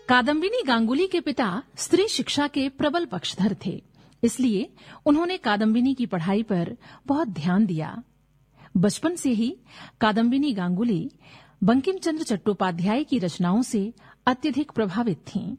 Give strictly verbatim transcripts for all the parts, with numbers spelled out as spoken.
कादम्बिनी गांगुली के पिता स्त्री शिक्षा के प्रबल पक्षधर थे, इसलिए उन्होंने कादम्बिनी की पढ़ाई पर बहुत ध्यान दिया। बचपन से ही कादम्बिनी गांगुली बंकिम चंद्र चट्टोपाध्याय की रचनाओं से अत्यधिक प्रभावित थीं।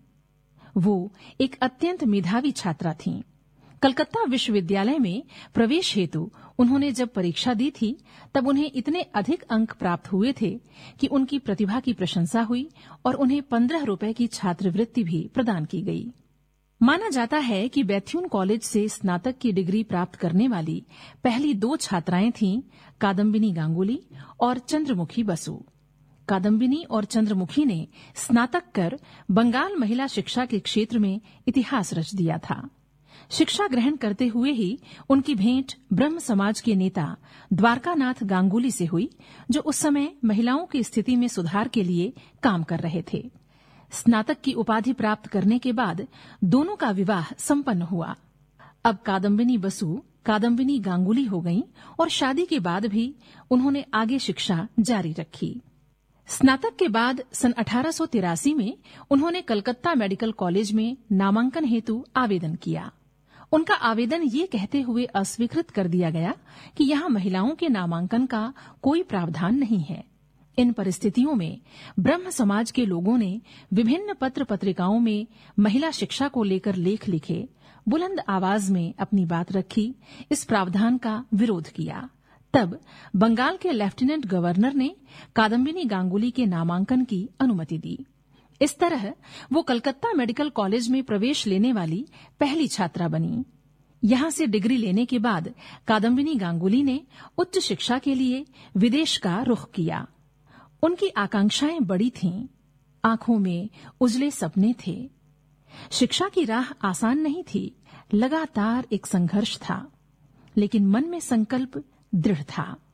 वो एक अत्यंत मेधावी छात्रा थीं। कलकत्ता विश्वविद्यालय में प्रवेश हेतु उन्होंने जब परीक्षा दी थी, तब उन्हें इतने अधिक अंक प्राप्त हुए थे कि उनकी प्रतिभा की प्रशंसा हुई और उन्हें पंद्रह रुपए की छात्रवृत्ति भी प्रदान की गई। माना जाता है कि बैथ्यून कॉलेज से स्नातक की डिग्री प्राप्त करने वाली पहली दो छात्राएं थीं कादम्बिनी गांगुली और चंद्रमुखी बसु। कादम्बिनी और चंद्रमुखी ने स्नातक कर बंगाल महिला शिक्षा के क्षेत्र में इतिहास रच दिया था। शिक्षा ग्रहण करते हुए ही उनकी भेंट ब्रह्म समाज के नेता द्वारकानाथ गांगुली से हुई, जो उस समय महिलाओं की स्थिति में सुधार के लिए काम कर रहे थे। स्नातक की उपाधि प्राप्त करने के बाद दोनों का विवाह संपन्न हुआ। अब कादम्बिनी बसु कादम्बिनी गांगुली हो गईं और शादी के बाद भी उन्होंने आगे शिक्षा जारी रखी। स्नातक के बाद सन अठारह सौ तिरासी में उन्होंने कलकत्ता मेडिकल कॉलेज में नामांकन हेतु आवेदन किया। उनका आवेदन ये कहते हुए अस्वीकृत कर दिया गया कि यहाँ महिलाओं के नामांकन का कोई प्रावधान नहीं है। इन परिस्थितियों में ब्रह्म समाज के लोगों ने विभिन्न पत्र पत्रिकाओं में महिला शिक्षा को लेकर लेख लिखे, बुलंद आवाज में अपनी बात रखी, इस प्रावधान का विरोध किया। तब बंगाल के लेफ्टिनेंट गवर्नर ने कादम्बिनी गांगुली के नामांकन की अनुमति दी। इस तरह वो कलकत्ता मेडिकल कॉलेज में प्रवेश लेने वाली पहली छात्रा बनी। यहां से डिग्री लेने के बाद कादम्बिनी गांगुली ने उच्च शिक्षा के लिए विदेश का रुख किया। उनकी आकांक्षाएं बड़ी थीं, आंखों में उजले सपने थे। शिक्षा की राह आसान नहीं थी, लगातार एक संघर्ष था, लेकिन मन में संकल्प दृढ़ था।